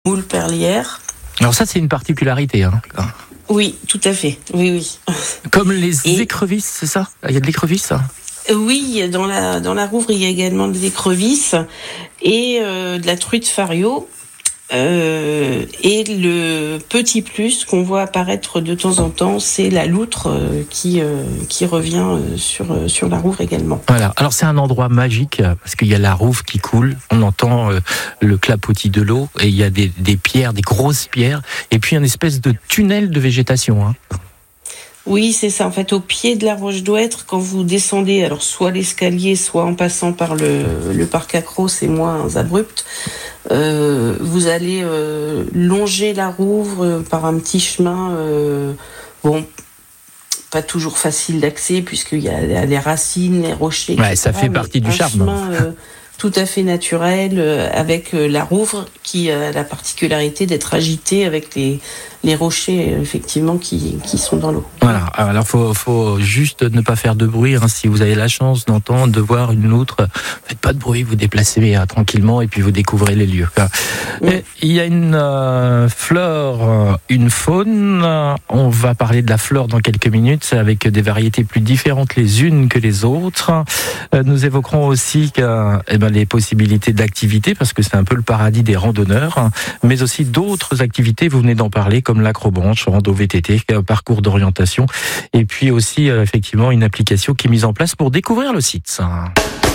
Moule perlière. Alors ça, c'est une particularité. Oui, tout à fait. Oui. Comme les écrevisses, c'est ça ? Il y a de l'écrevisse ? Oui, dans la Rouvre, il y a également des écrevisses et de la truite fario. Et le petit plus qu'on voit apparaître de temps en temps, c'est la loutre qui revient sur la Rouvre également. Voilà. Alors c'est un endroit magique parce qu'il y a la Rouvre qui coule, on entend le clapotis de l'eau et il y a des pierres, des grosses pierres, et puis une espèce de tunnel de végétation. Oui, c'est ça. En fait, au pied de la Roche d'Ouêtre, quand vous descendez, alors soit l'escalier, soit en passant par le parc Accro, c'est moins abrupt. Vous allez longer la Rouvre par un petit chemin, pas toujours facile d'accès puisqu'il y a les racines, les rochers. Ouais, ça fait partie du charme. Chemin, tout à fait naturel avec la Rouvre qui a la particularité d'être agitée avec les rochers effectivement qui sont dans l'eau. Voilà. Alors faut juste ne pas faire de bruit si vous avez la chance d'entendre, de voir une loutre. Faites pas de bruit, vous déplacez tranquillement et puis vous découvrez les lieux. Il y a une flore, une faune. On va parler de la flore dans quelques minutes avec des variétés plus différentes les unes que les autres. Nous évoquerons aussi les possibilités d'activité parce que c'est un peu le paradis des randonneurs, mais aussi d'autres activités, vous venez d'en parler, comme l'acrobranche, rando VTT, parcours d'orientation, et puis aussi effectivement une application qui est mise en place pour découvrir le site.